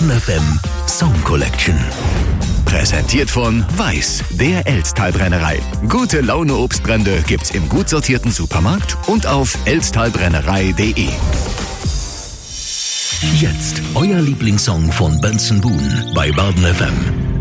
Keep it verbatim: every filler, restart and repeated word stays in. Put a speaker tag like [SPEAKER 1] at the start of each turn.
[SPEAKER 1] Baden F M Song Collection. Präsentiert von Weiß, der Elsttalbrennerei. Gute Laune Obstbrände gibt's im gut sortierten Supermarkt und auf elsttalbrennerei punkt de. Jetzt euer Lieblingssong von Benson Boone bei Baden F M.